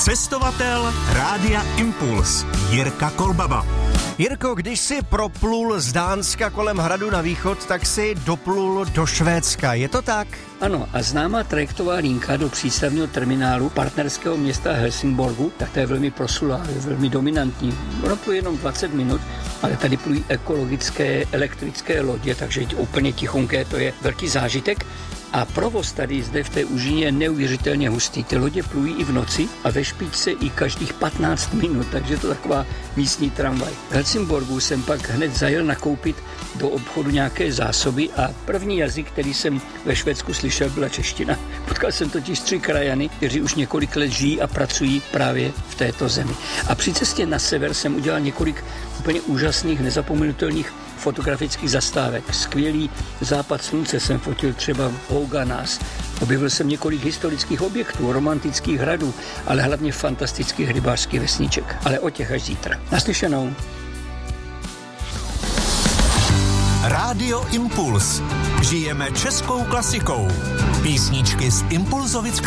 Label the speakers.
Speaker 1: Cestovatel Rádia Impuls Jirka Kolbaba.
Speaker 2: Jirko, když si proplul z Dánska kolem hradu na východ, tak si doplul do Švédska, je to tak?
Speaker 3: Ano, a známá trajektová linka do přístavního terminálu partnerského města Helsingborgu, tak to je velmi proslulá, je velmi dominantní. Ono pluje jenom 20 minut, ale tady plují ekologické elektrické lodě, takže úplně tichonké, to je velký zážitek. A provoz tady zde v té úžině je neuvěřitelně hustý. Ty lodě plují i v noci a ve špičce i každých 15 minut, takže to je taková místní tramvaj. V Helsingborgu jsem pak hned zajel nakoupit do obchodu nějaké zásoby a první jazyk, který jsem ve Švédsku slyšel, byla čeština. Potkal jsem totiž 3 krajany, kteří už několik let žijí a pracují právě v této zemi. A při cestě na sever jsem udělal několik úplně úžasných, nezapomenutelných fotografických zastávek. Skvělý západ slunce jsem fotil třeba v Houganas. Objevil jsem několik historických objektů, romantických hradů, ale hlavně fantastických rybářských vesniček. Ale o těch až zítra. Naslyšenou.
Speaker 1: Rádio Impuls. Žijeme českou klasikou. Písničky z Impulzovic